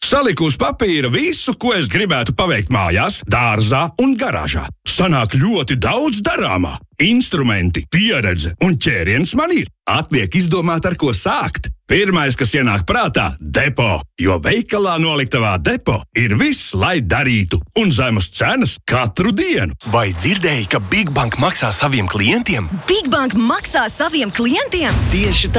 Saliku uz papīra visu, ko es gribētu paveikt mājās, dārzā un garāžā. Sanāk ļoti daudz darāmā. Instrumenti, pieredze un ķēriens man ir. Atliek izdomāt, ar ko sākt. Pirmais, kas ienāk prātā – depo, jo veikalā noliktavā depo ir viss, lai darītu, un zemas cenas katru dienu. Vai dzirdēji, ka Big Bank maksā saviem klientiem? Big Bank maksā saviem klientiem? Tieši tā!